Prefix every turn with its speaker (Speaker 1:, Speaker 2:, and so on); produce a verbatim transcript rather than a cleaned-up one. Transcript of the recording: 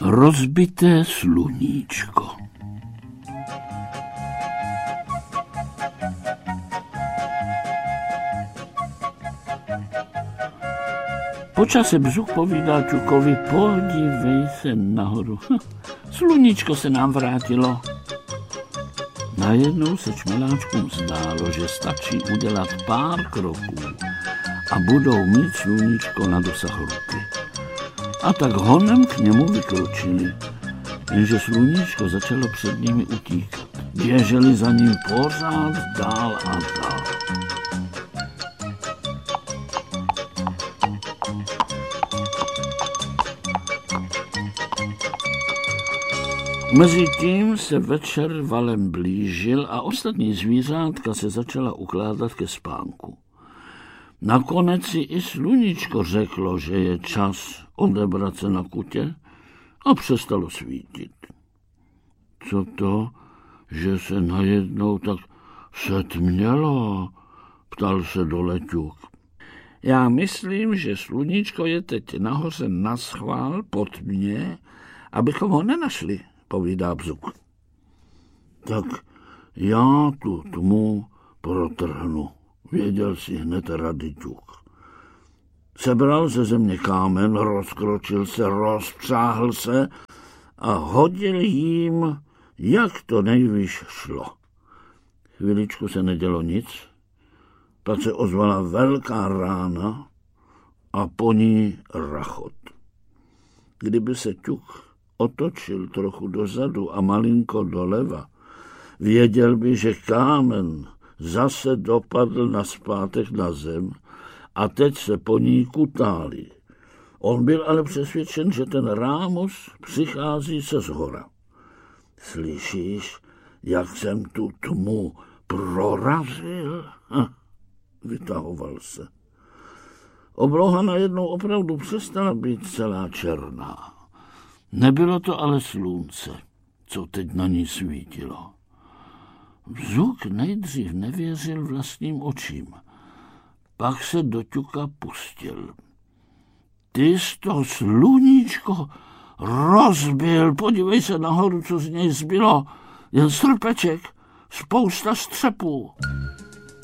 Speaker 1: Rozbité sluníčko. Po čase Bzuch povídá Ťukovi, podívej se nahoru. Hm, sluníčko se nám vrátilo. Najednou se čmeláčkům zdálo, že stačí udělat pár kroků a budou mít sluníčko na dosah ruky. A tak honem k němu vykročili, jenže sluníčko začalo před nimi utíkat. Běželi za ním pořád dál a dál. Mezitím se večer valem blížil a ostatní zvířátka se začala ukládat ke spánku. Nakonec si i sluníčko řeklo, že je čas odebrat se na kutě a přestalo svítit. Co to, že se najednou tak setmělo, ptal se dole Ťuk. Já myslím, že sluníčko je teď nahoře naschvál pod mě, abychom ho nenašli, povídá Bzuch. Tak já tu tmu protrhnu, věděl si hned rady Ťuk. Sebral ze země kámen, rozkročil se, rozpřáhl se a hodil jím, jak to nejvíš šlo. Chviličku se nedělo nic, pak se ozvala velká rána a po ní rachot. Kdyby se Ťuk otočil trochu dozadu a malinko doleva, věděl by, že kámen zase dopadl nazpátek na zem a teď se po ní kutálí. On byl ale přesvědčen, že ten rámus přichází se zhora. Slyšíš, jak jsem tu tmu prorazil? Hm, vytahoval se. Obloha najednou opravdu přestala být celá černá. Nebylo to ale slunce, co teď na ní svítilo. Bzuch nejdřív nevěřil vlastním očím. Pak se do Ťuka pustil. Ty jsi to sluníčko rozbil, podívej se nahoru, co z něj zbylo. Jen srpeček, spousta střepů.